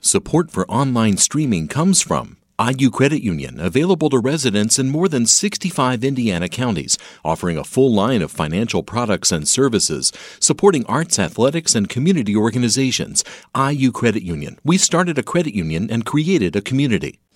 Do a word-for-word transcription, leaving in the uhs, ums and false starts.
Support for online streaming comes from I U Credit Union, available to residents in more than sixty-five Indiana counties, offering a full line of financial products and services, supporting arts, athletics, and community organizations. I U Credit Union. We started a credit union and created a community.